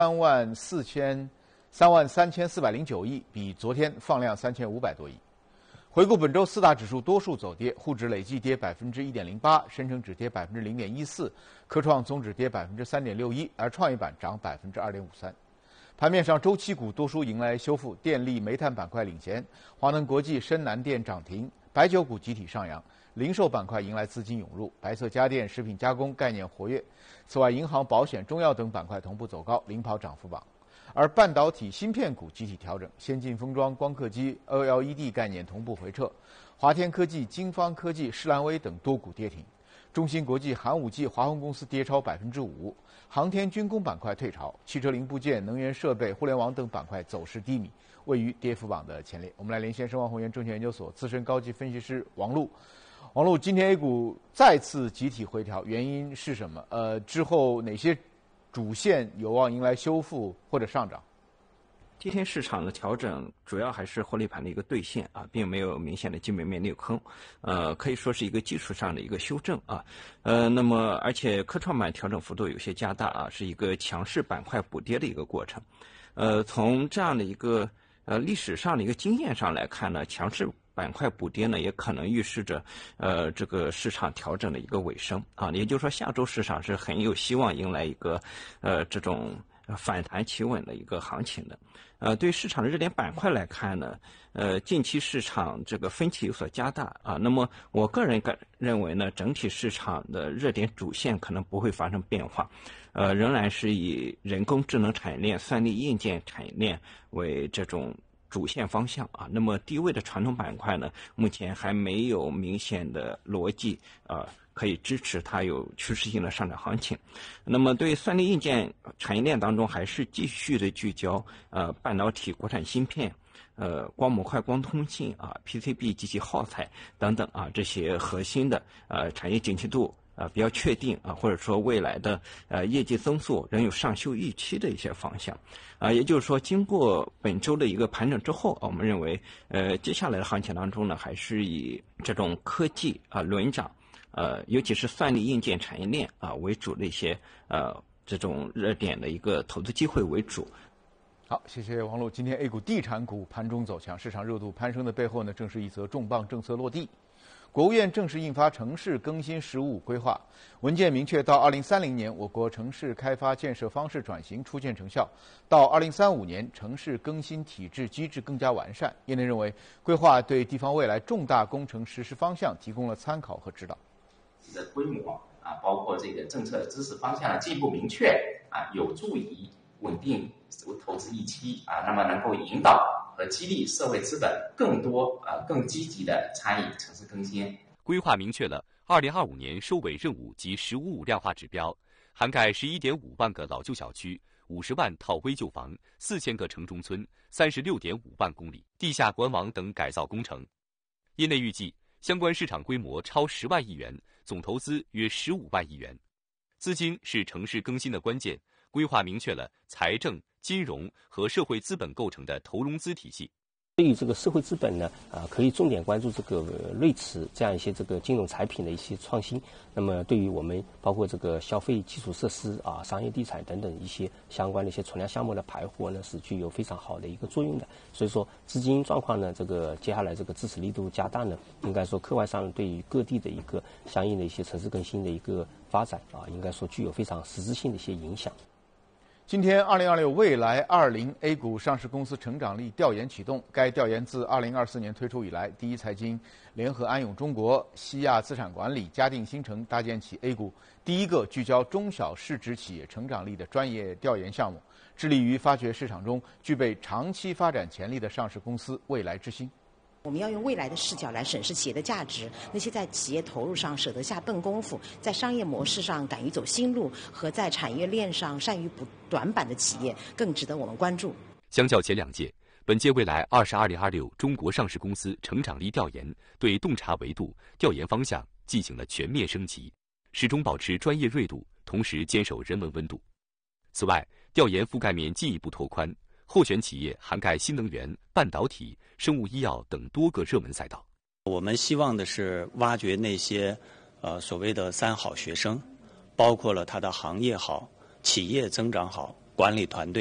33409亿，比昨天放量3500多亿。回顾本周四大指数多数走跌，沪指累计跌1.08%，深成指跌0.14%，科创综指跌3.61%，而创业板涨2.53%。盘面上，周期股多数迎来修复，电力、煤炭板块领衔，华能国际、深南电涨停，白酒股集体上扬，零售板块迎来资金涌入，白色家电、食品加工概念活跃。此外，银行、保险、中药等板块同步走高，领跑涨幅榜。而半导体芯片股集体调整，先进封装、光刻机、OLED 概念同步回撤，华天科技、金方科技、士兰微等多股跌停。中芯国际、寒武纪、华虹公司跌超5%，航天军工板块退潮，汽车零部件、能源设备、互联网等板块走势低迷，位于跌幅榜的前列。我们来连线申万宏源证券研究所资深高级分析师王璐。王璐，今天 A 股再次集体回调，原因是什么？之后哪些主线有望迎来修复或者上涨？ 今天市场的调整主要还是获利盘的一个兑现啊，并没有明显的基本面利空，可以说是一个技术上的一个修正啊，那么而且科创板调整幅度有些加大啊，是一个强势板块补跌的一个过程，从这样的一个历史上的一个经验上来看呢，强势板块补跌呢，也可能预示着这个市场调整的一个尾声啊，也就是说下周市场是很有希望迎来一个这种反弹企稳的一个行情的。对市场的热点板块来看呢，近期市场这个分歧有所加大啊。那么我个人认为呢，整体市场的热点主线可能不会发生变化，仍然是以人工智能产业链、算力硬件产业链为这种主线方向啊。那么低位的传统板块呢，目前还没有明显的逻辑可以支持它有趋势性的上涨行情。那么对算力硬件产业链当中，还是继续的聚焦半导体、国产芯片、光模块、光通信啊、PCB 及其耗材等等啊，这些核心的产业景气度比较确定啊，或者说未来的业绩增速仍有上修预期的一些方向啊。也就是说，经过本周的一个盘整之后，我们认为接下来的行情当中呢，还是以这种科技轮涨。尤其是算力硬件产业链为主的一些这种热点的一个投资机会为主。 好，谢谢王璐。今天 A 股地产股盘中走强，市场热度攀升的背后呢，正是一则重磅政策落地。国务院正式印发城市更新“十五五”规划，文件明确，到2030年，我国城市开发建设方式转型初见成效；到2035年，城市更新体制机制更加完善。业内认为，规划对地方未来重大工程实施方向提供了参考和指导。 的规模包括这个政策支持方向的进一步明确有助于稳定投资预期那么能够引导和激励社会资本更多更积极的参与城市更新。 规划明确了2025年收尾任务及“15五”量化指标，涵盖11.5万个老旧小区、50万套危旧房、4000个城中村、36.5万公里地下管网等改造工程。业内预计，相关市场规模超10万亿元，总投资约15万亿元。资金是城市更新的关键，规划明确了财政、金融和社会资本构成的投融资体系。 对于这个社会资本呢，可以重点关注这个瑞慈这样一些这个金融产品的一些创新。那么对于我们包括这个消费基础设施商业地产等等一些相关的一些存量项目的排活呢，是具有非常好的一个作用的。所以说资金状况呢，这个接下来这个支持力度加大呢，应该说客观上对于各地的一个相应的一些城市更新的一个发展应该说具有非常实质性的一些影响。 今天，2026未来20 A 股上市公司成长力调研启动。该调研自2024年推出以来，第一财经联合安永中国、西亚资产管理、嘉定新城搭建起 A 股第一个聚焦中小市值企业成长力的专业调研项目，致力于发掘市场中具备长期发展潜力的上市公司未来之星。 我们要用未来的视角来审视企业的价值，那些在企业投入上舍得下笨功夫，在商业模式上敢于走新路，和在产业链上善于补短板的企业更值得我们关注。 相较前2届，本届未来2026中国上市公司成长力调研对洞察维度、调研方向进行了全面升级，始终保持专业锐度，同时坚守人文温度。此外，调研覆盖面进一步拓宽，候选企业涵盖新能源、半导体、生物医药等多个热门赛道。 我们希望的是挖掘那些所谓的3好学生，包括了他的行业好、企业增长好、 管理团队。